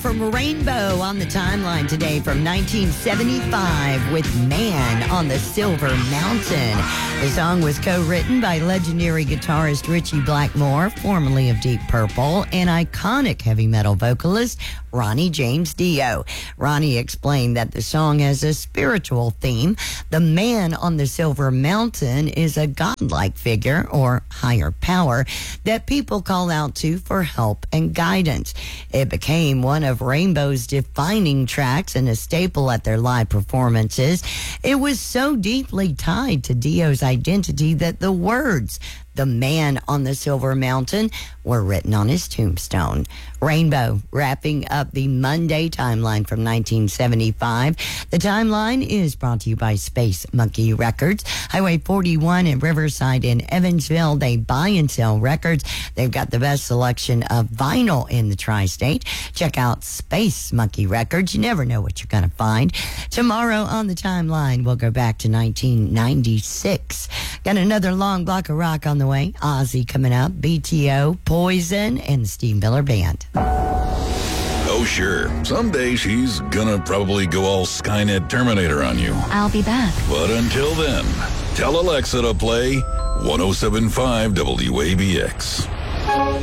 from Rainbow on the timeline today from 1975 with Man on the Silver Mountain. The song was co-written by legendary guitarist Ritchie Blackmore, formerly of Deep Purple, and iconic heavy metal vocalist Ronnie James Dio. Ronnie explained that the song has a spiritual theme. The man on the Silver Mountain is a godlike figure or higher power that people call out to for help and guidance. It became one of Rainbow's defining tracks and a staple at their live performances. It was so deeply tied to Dio's identity that the words "The Man on the Silver Mountain" were written on his tombstone. Rainbow wrapping up the Monday timeline from 1975. The timeline is brought to you by Space Monkey Records. Highway 41 in Riverside in Evansville. They buy and sell records. They've got the best selection of vinyl in the tri-state. Check out Space Monkey Records. You never know what you're going to find. Tomorrow on the timeline, we'll go back to 1996. Got another long block of rock on the way. Ozzy coming up, BTO, Poison, and the Steve Miller Band. Oh, sure. Someday she's gonna probably go all Skynet Terminator on you. I'll be back. But until then, tell Alexa to play 107.5 WABX.